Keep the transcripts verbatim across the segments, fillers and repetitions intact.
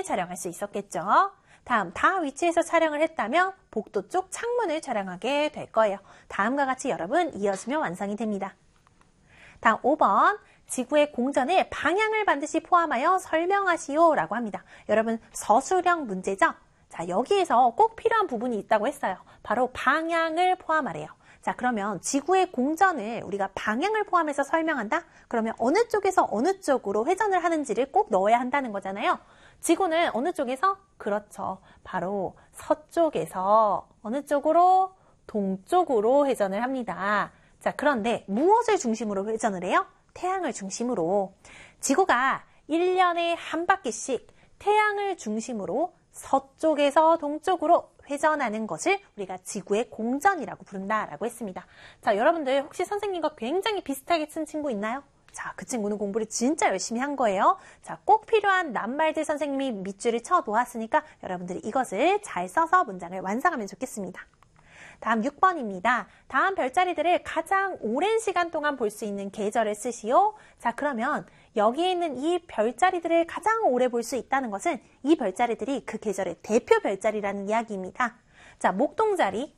봄을 촬영할 수 있었겠죠. 다음, 다 위치에서 촬영을 했다면 복도 쪽 창문을 촬영하게 될 거예요. 다음과 같이 여러분 이어지면 완성이 됩니다. 다음 오 번, 지구의 공전을 방향을 반드시 포함하여 설명하시오 라고 합니다. 여러분 서술형 문제죠? 자, 여기에서 꼭 필요한 부분이 있다고 했어요. 바로 방향을 포함하래요. 자, 그러면 지구의 공전을 우리가 방향을 포함해서 설명한다? 그러면 어느 쪽에서 어느 쪽으로 회전을 하는지를 꼭 넣어야 한다는 거잖아요. 지구는 어느 쪽에서? 그렇죠. 바로 서쪽에서 어느 쪽으로? 동쪽으로 회전을 합니다. 자, 그런데 무엇을 중심으로 회전을 해요? 태양을 중심으로. 지구가 일 년에 한 바퀴씩 태양을 중심으로 서쪽에서 동쪽으로 회전하는 것을 우리가 지구의 공전이라고 부른다라고 했습니다. 자, 여러분들 혹시 선생님과 굉장히 비슷하게 쓴 친구 있나요? 자, 그 친구는 공부를 진짜 열심히 한 거예요. 자, 꼭 필요한 낱말들 선생님이 밑줄을 쳐 놓았으니까 여러분들이 이것을 잘 써서 문장을 완성하면 좋겠습니다. 다음 육 번입니다. 다음 별자리들을 가장 오랜 시간 동안 볼 수 있는 계절을 쓰시오. 자, 그러면 여기에 있는 이 별자리들을 가장 오래 볼 수 있다는 것은 이 별자리들이 그 계절의 대표 별자리라는 이야기입니다. 자, 목동자리,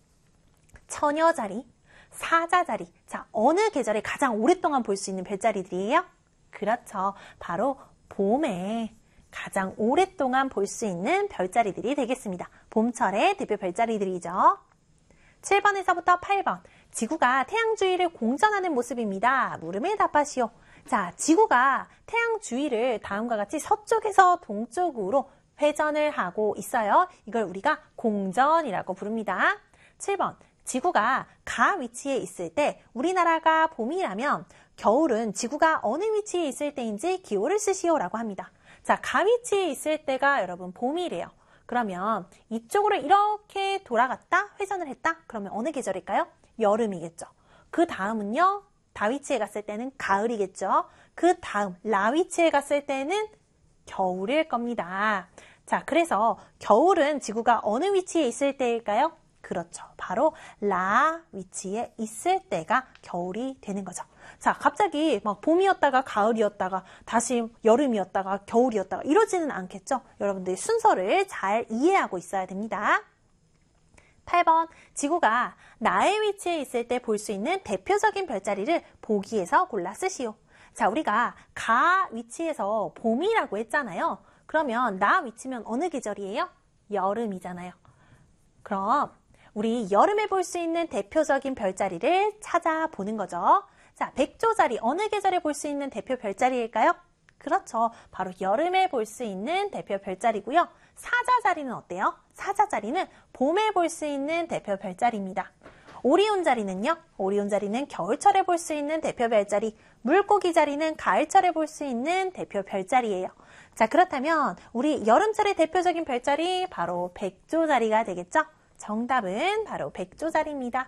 처녀자리, 사자자리. 자, 어느 계절에 가장 오랫동안 볼 수 있는 별자리들이에요? 그렇죠. 바로 봄에 가장 오랫동안 볼 수 있는 별자리들이 되겠습니다. 봄철의 대표 별자리들이죠. 칠 번에서부터 팔 번, 지구가 태양 주위를 공전하는 모습입니다. 물음에 답하시오. 자, 지구가 태양 주위를 다음과 같이 서쪽에서 동쪽으로 회전을 하고 있어요. 이걸 우리가 공전이라고 부릅니다. 칠 번, 지구가 가 위치에 있을 때 우리나라가 봄이라면 겨울은 지구가 어느 위치에 있을 때인지 기호를 쓰시오라고 합니다. 자, 가 위치에 있을 때가 여러분 봄이래요. 그러면 이쪽으로 이렇게 돌아갔다, 회전을 했다? 그러면 어느 계절일까요? 여름이겠죠. 그 다음은요, 다 위치에 갔을 때는 가을이겠죠. 그 다음, 라 위치에 갔을 때는 겨울일 겁니다. 자, 그래서 겨울은 지구가 어느 위치에 있을 때일까요? 그렇죠. 바로 라 위치에 있을 때가 겨울이 되는 거죠. 자, 갑자기 막 봄이었다가 가을이었다가 다시 여름이었다가 겨울이었다가 이러지는 않겠죠? 여러분들이 순서를 잘 이해하고 있어야 됩니다. 팔 번, 지구가 나의 위치에 있을 때 볼 수 있는 대표적인 별자리를 보기에서 골라 쓰시오. 자, 우리가 가 위치에서 봄이라고 했잖아요. 그러면 나 위치면 어느 계절이에요? 여름이잖아요. 그럼 우리 여름에 볼 수 있는 대표적인 별자리를 찾아보는 거죠. 자, 백조자리 어느 계절에 볼 수 있는 대표 별자리일까요? 그렇죠. 바로 여름에 볼 수 있는 대표 별자리고요. 사자자리는 어때요? 사자자리는 봄에 볼 수 있는 대표 별자리입니다. 오리온자리는요? 오리온자리는 겨울철에 볼 수 있는 대표 별자리, 물고기자리는 가을철에 볼 수 있는 대표 별자리예요. 자, 그렇다면 우리 여름철의 대표적인 별자리 바로 백조자리가 되겠죠? 정답은 바로 백조자리입니다.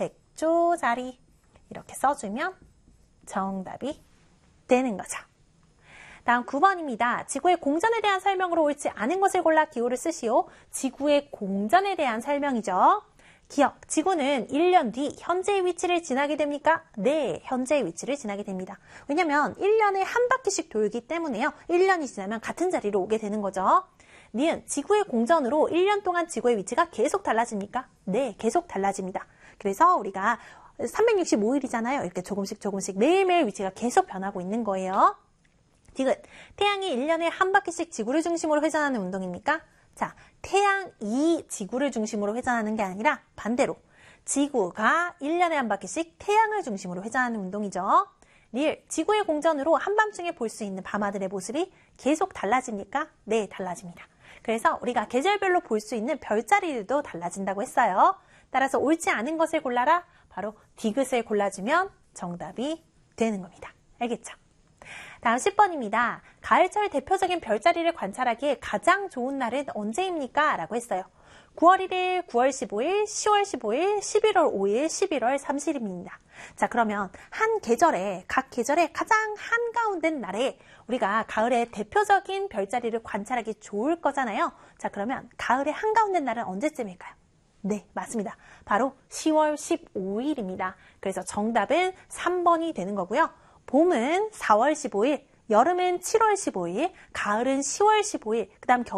백조자리 이렇게 써주면 정답이 되는 거죠. 다음 구 번입니다. 지구의 공전에 대한 설명으로 옳지 않은 것을 골라 기호를 쓰시오. 지구의 공전에 대한 설명이죠. 기억, 지구는 일 년 뒤 현재의 위치를 지나게 됩니까? 네, 현재의 위치를 지나게 됩니다. 왜냐면 일 년에 한 바퀴씩 돌기 때문에요. 일 년이 지나면 같은 자리로 오게 되는 거죠. 니은, 지구의 공전으로 일 년 동안 지구의 위치가 계속 달라집니까? 네, 계속 달라집니다. 그래서 우리가 삼백육십오 일이잖아요. 이렇게 조금씩 조금씩 매일매일 위치가 계속 변하고 있는 거예요. 디귿, 태양이 일 년에 한 바퀴씩 지구를 중심으로 회전하는 운동입니까? 자, 태양이 지구를 중심으로 회전하는 게 아니라 반대로 지구가 일 년에 한 바퀴씩 태양을 중심으로 회전하는 운동이죠. 리을, 지구의 공전으로 한밤중에 볼 수 있는 밤하늘의 모습이 계속 달라집니까? 네, 달라집니다. 그래서 우리가 계절별로 볼 수 있는 별자리들도 달라진다고 했어요. 따라서 옳지 않은 것을 골라라. 바로 디귿을 골라주면 정답이 되는 겁니다. 알겠죠? 다음 십 번입니다. 가을철 대표적인 별자리를 관찰하기에 가장 좋은 날은 언제입니까? 라고 했어요. 구월 일일, 구월 십오일, 시월 십오일, 십일월 오일, 십일월 삼십일입니다. 자, 그러면 한 계절에, 각 계절에 가장 한가운데 날에 우리가 가을의 대표적인 별자리를 관찰하기 좋을 거잖아요. 자, 그러면 가을의 한가운데 날은 언제쯤일까요? 네, 맞습니다. 바로 시월 십오일입니다. 그래서 정답은 삼 번이 되는 거고요. 봄은 사월 십오일, 여름은 칠월 십오일, 가을은 시월 십오일, 그 다음 겨울